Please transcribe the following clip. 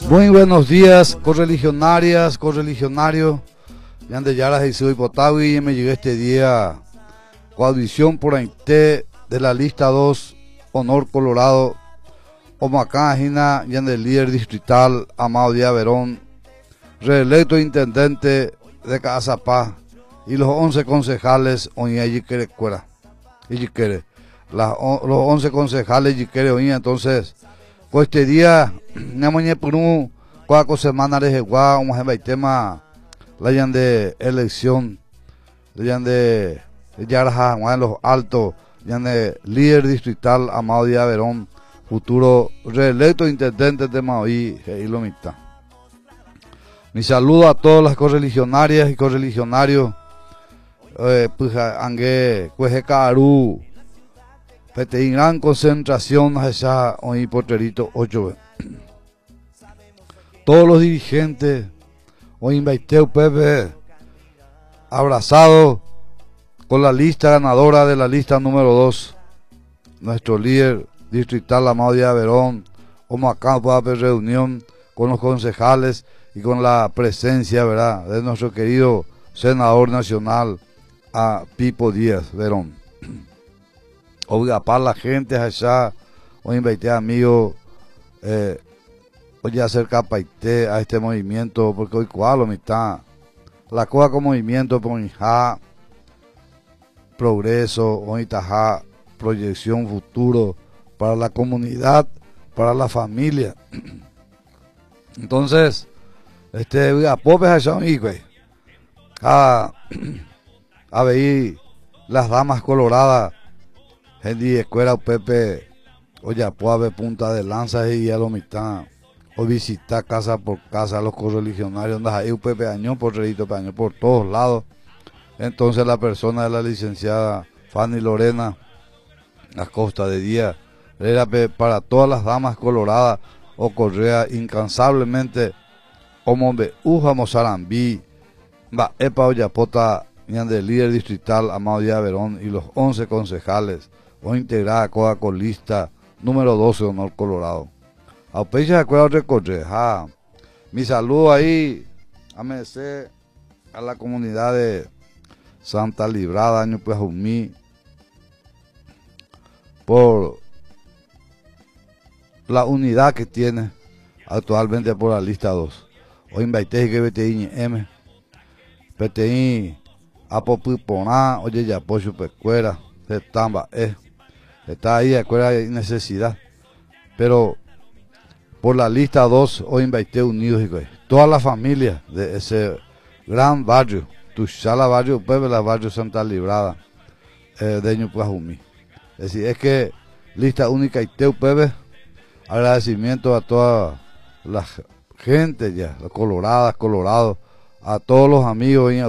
Muy buenos días, correligionarias, correligionarios. Yande Yara Jesús Potawi, y me llegué este día coaudición por Ainte de la lista 2, Honor Colorado, Omacágina, Yande líder distrital, Amado Díaz Verón, reelecto intendente de Cazapá, y los 11 concejales, Oña Yiquere Cuera, y Yiquere. Los 11 concejales Yiquere Oña, entonces, pues este día, Namoñe Puru, cuatro semanas de Jeguá, un tema, la de elección, la de Yarja, los altos, de líder distrital, Amado Díaz Verón, futuro reelecto intendente de Maoí, y lo mitad. Mi saludo a todas las correligionarias y correligionarios, pues angue, cuejecaru, en gran concentración, esa hoy porterito 8. Todos los dirigentes, hoy invité Pepe, abrazado con la lista ganadora de la lista número 2, nuestro líder distrital, Amado Díaz Verón, como acá puede haber reunión con los concejales y con la presencia, ¿verdad?, de nuestro querido senador nacional, a Pipo Díaz Verón. Oiga, para la gente allá, hoy invité a amigos, hoy acerca a este movimiento, porque hoy cuál está la cosa con movimiento, por progreso, hoy está proyección futuro para la comunidad, para la familia. Entonces, oiga, popes allá, a ver las damas coloradas, gente escuela Pepe, oye, puede haber punta de lanza y a lo mitad, o visitar casa por casa los correligionarios, donde hay Pepe año por redito año por todos lados. Entonces la persona de la licenciada Fanny Lorena Acosta de Díaz era para todas las damas coloradas o correa incansablemente Omombe Uja Mozarambí, va Epa Oyapota, del líder distrital Amado Díaz Verón y los 11 concejales o integrada coda con lista número 12 de Honor Colorado. A ustedes se acuerdan recorrer, mi saludo ahí a merced a la comunidad de Santa Librada, año pues mí, por la unidad que tiene actualmente por la lista 2. Hoy invité que BTI M, BTI Apopiponá, oye ya pocho pescuera, está ahí, escuela hay necesidad, pero por la lista 2 hoy invité unidos y toda la familia de ese gran barrio, Tuchala barrio Puebla, barrio Santa Librada, de Ñupuajumí. Es decir, es que lista única y Pepe, agradecimiento a toda la gente ya, los coloradas, colorados, a todos los amigos